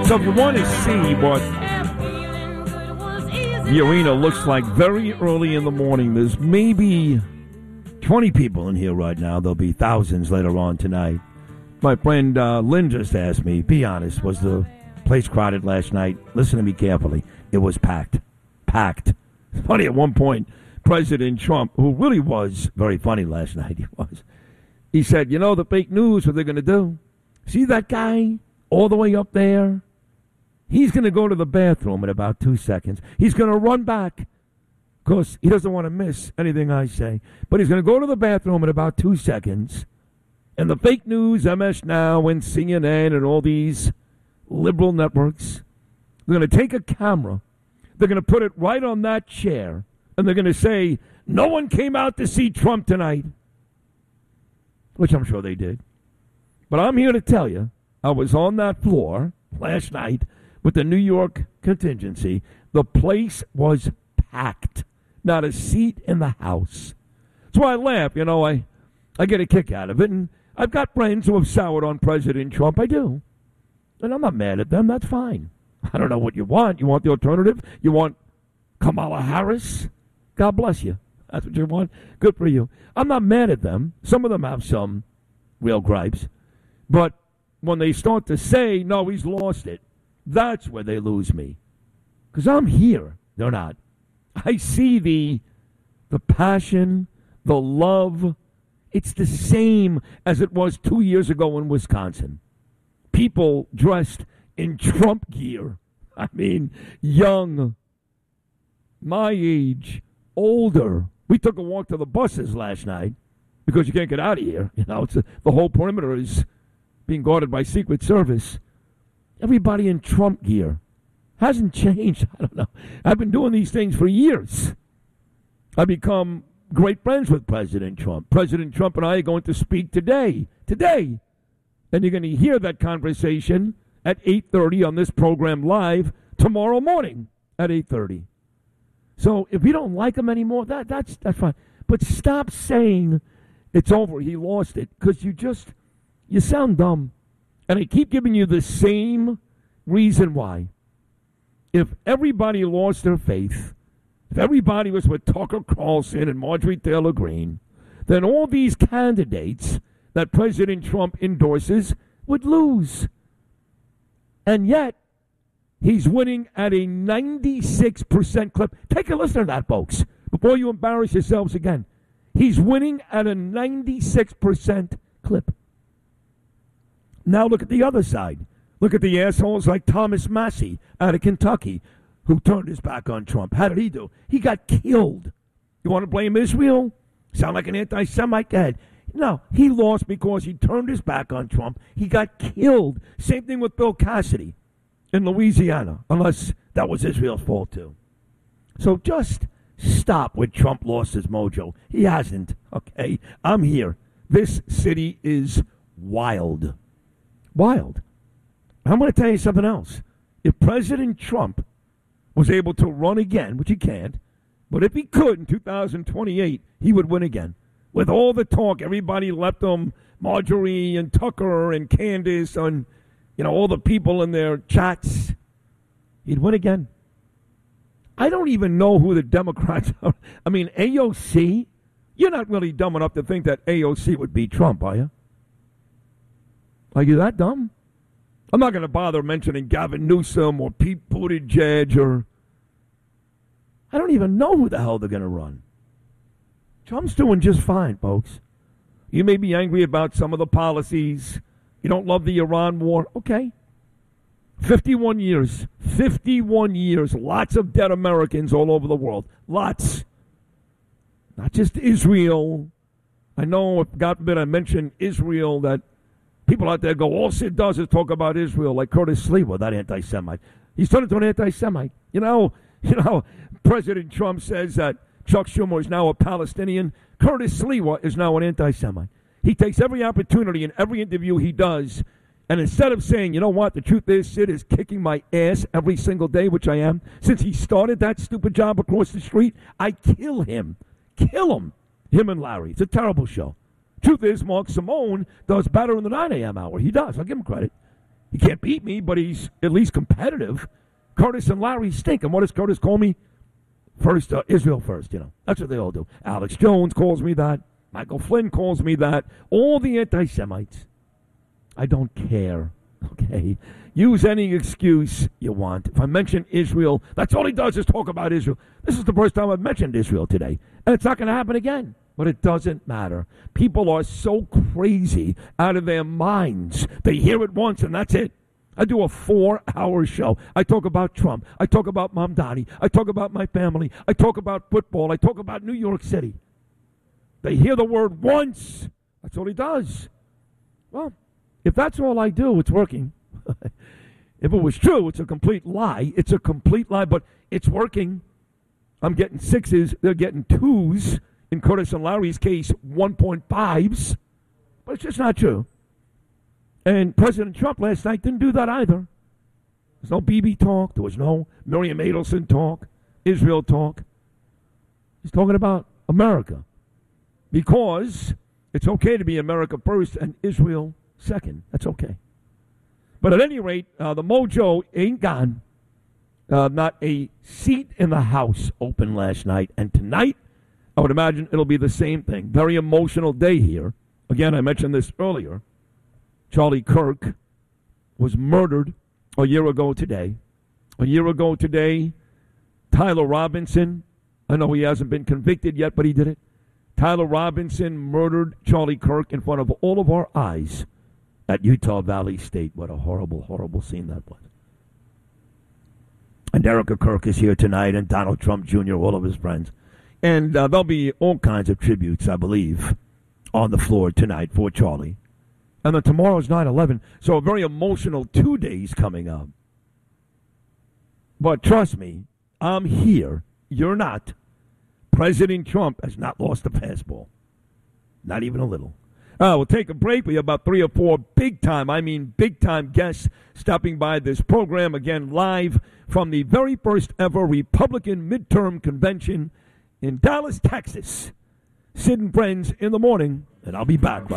So if you want to see what the arena looks like very early in the morning, there's maybe 20 people in here right now. There'll be thousands later on tonight. My friend Lynn just asked me, be honest, was the place crowded last night? Listen to me carefully. It was packed. Packed. Funny, at one point, President Trump, who really was very funny last night, he said, you know, the fake news, what they're going to do? See that guy all the way up there? He's going to go to the bathroom in about 2 seconds. He's going to run back because he doesn't want to miss anything I say. But he's going to go to the bathroom in about 2 seconds. And the fake news, MS Now and CNN and all these liberal networks, they're going to take a camera. They're going to put it right on that chair. And they're going to say, no one came out to see Trump tonight. Which I'm sure they did. But I'm here to tell you, I was on that floor last night with the New York contingency. The place was packed. Not a seat in the house. That's why I laugh. You know, I get a kick out of it. And I've got friends who have soured on President Trump. I do. And I'm not mad at them. That's fine. I don't know what you want. You want the alternative? You want Kamala Harris? God bless you. That's what you want? Good for you. I'm not mad at them. Some of them have some real gripes. But when they start to say, no, he's lost it, that's where they lose me. Because I'm here. They're not. I see the passion, the love. It's the same as it was 2 years ago in Wisconsin. People dressed in Trump gear. I mean, young, my age, older. We took a walk to the buses last night because you can't get out of here. You know, the whole perimeter is being guarded by Secret Service. Everybody in Trump gear. Hasn't changed. I don't know. I've been doing these things for years. I've become great friends with President Trump. President Trump and I are going to speak today. Today. And you're going to hear that conversation at 8:30 on this program live tomorrow morning at 8:30. So if you don't like him anymore, that's fine. But stop saying it's over, he lost it, because you sound dumb. And I keep giving you the same reason why. If everybody lost their faith, if everybody was with Tucker Carlson and Marjorie Taylor Greene, then all these candidates that President Trump endorses would lose. And yet, he's winning at a 96% clip. Take a listen to that, folks, before you embarrass yourselves again. He's winning at a 96% clip. Now look at the other side. Look at the assholes like Thomas Massie out of Kentucky who turned his back on Trump. How did he do? He got killed. You want to blame Israel? Sound like an anti-Semite? Go ahead. No, he lost because he turned his back on Trump. He got killed. Same thing with Bill Cassidy in Louisiana, unless that was Israel's fault too. So just stop with Trump lost his mojo. He hasn't, okay? I'm here. This city is wild. Wild. I'm going to tell you something else. If President Trump was able to run again, which he can't, but if he could in 2028, he would win again. With all the talk, everybody left him, Marjorie and Tucker and Candace and, all the people in their chats, he'd win again. I don't even know who the Democrats are. I mean, AOC, you're not really dumb enough to think that AOC would beat Trump, are you? Are you that dumb? I'm not going to bother mentioning Gavin Newsom or Pete Buttigieg or... I don't even know who the hell they're going to run. Trump's doing just fine, folks. You may be angry about some of the policies. You don't love the Iran war. Okay. 51 years. 51 years. Lots of dead Americans all over the world. Lots. Not just Israel. I know, if God forbid I mention Israel, that people out there go, all Sid does is talk about Israel, like Curtis Sliwa, that anti-Semite. He's turned into an anti-Semite. You know, President Trump says that Chuck Schumer is now a Palestinian. Curtis Sliwa is now an anti-Semite. He takes every opportunity in every interview he does, and instead of saying, you know what, the truth is Sid is kicking my ass every single day, which I am, since he started that stupid job across the street, I kill him. Kill him. Him and Larry. It's a terrible show. Truth is, Mark Simone does better in the 9 a.m. hour. He does. I'll give him credit. He can't beat me, but he's at least competitive. Curtis and Larry stink. And what does Curtis call me? First, Israel first, That's what they all do. Alex Jones calls me that. Michael Flynn calls me that. All the anti-Semites. I don't care, okay? Use any excuse you want. If I mention Israel, that's all he does is talk about Israel. This is the first time I've mentioned Israel today. And it's not going to happen again. But it doesn't matter. People are so crazy out of their minds. They hear it once and that's it. I do a 4-hour show. I talk about Trump. I talk about Mamdani. I talk about my family. I talk about football. I talk about New York City. They hear the word once. That's all he does. Well, if that's all I do, it's working. If it was true, it's a complete lie. It's a complete lie, but it's working. I'm getting 6s. They're getting 2s. In Curtis and Larry's case, 1.5s. But it's just not true. And President Trump last night didn't do that either. There's no Bibi talk. There was no Miriam Adelson talk, Israel talk. He's talking about America. Because it's okay to be America first and Israel second. That's okay. But at any rate, the mojo ain't gone. Not a seat in the House open last night. And tonight, I would imagine it'll be the same thing. Very emotional day here. Again, I mentioned this earlier. Charlie Kirk was murdered a year ago today. A year ago today, Tyler Robinson, I know he hasn't been convicted yet, but he did it. Tyler Robinson murdered Charlie Kirk in front of all of our eyes at Utah Valley State. What a horrible, horrible scene that was. And Erica Kirk is here tonight, and Donald Trump Jr., all of his friends. And there'll be all kinds of tributes, I believe, on the floor tonight for Charlie. And then tomorrow's 9/11, so a very emotional 2 days coming up. But trust me, I'm here. You're not. President Trump has not lost a fastball. Not even a little. We'll take a break. We have about 3 or 4 big-time guests stopping by this program, again, live from the very first ever Republican midterm convention in Dallas, Texas. Sid and Friends in the morning, and I'll be back right